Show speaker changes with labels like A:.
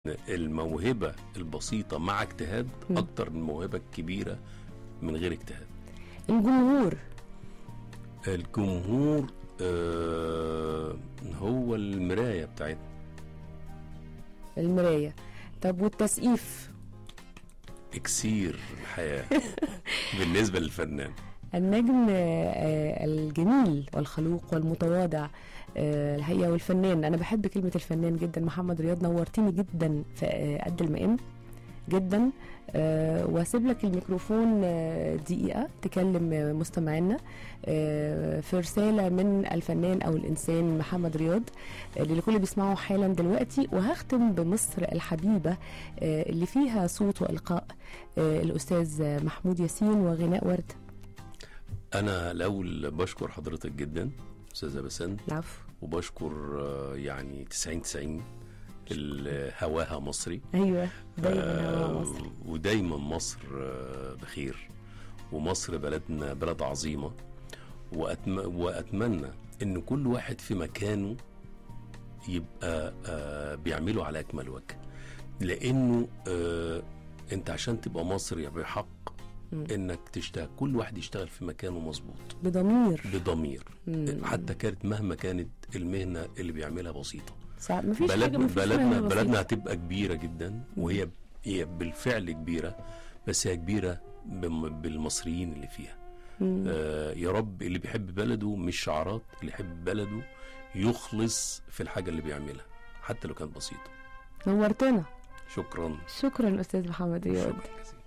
A: الموهبة البسيطة مع اجتهاد أكتر من الموهبة الكبيرة من غير اجتهاد. الجمهور هو المراية بتاعتنا.
B: المراية. طب والتسقيف؟
A: اكسير الحياة بالنسبة للفنان.
B: النجم الجميل والخلوق والمتواضع الحقيقة، والفنان. أنا بحب كلمة الفنان جدا. محمد رياض، نورتني جدا في قد المقام جدا. واسيب لك الميكروفون دقيقة تكلم مستمعينا في رسالة من الفنان أو الإنسان محمد رياض لكل بيسمعوا حالا دلوقتي. وهختم بمصر الحبيبة اللي فيها صوت وإلقاء الأستاذ محمود ياسين وغناء ورد.
A: أنا الأول بشكر حضرتك جدا أستاذة بسنت.
B: العفو.
A: وبشكر يعني 90 هواها مصري.
B: أيوة، دايما هواها مصري.
A: ودايما مصر بخير، ومصر بلدنا بلد عظيمة. وأتمنى إن كل واحد في مكانه يبقى بيعمله على أكمل وجه، لأنه أنت عشان تبقى مصري بحق انك تشتغل، كل واحد يشتغل في مكانه مظبوط بضمير. حتى كانت مهما كانت المهنة اللي بيعملها بسيطة.
B: مفيش
A: بلدنا هتبقى كبيرة جدا، وهي بالفعل كبيرة، بس هي كبيرة بالمصريين اللي فيها. يا رب اللي بيحب بلده مش شعارات، اللي يحب بلده يخلص في الحاجة اللي بيعملها حتى لو كانت بسيطة.
B: نورتنا.
A: شكرا
B: أستاذ محمد رياض.